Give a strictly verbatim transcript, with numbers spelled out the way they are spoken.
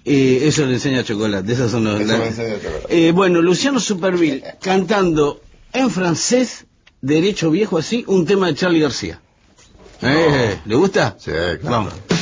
Eh, eso le enseña Chocolate, esos son los... Eso la... me enseña Chocolate. Eh, bueno, Luciano Superville cantando en francés, derecho viejo así, un tema de Charly García. No. Eh, ¿Le gusta? Sí, claro. Vamos.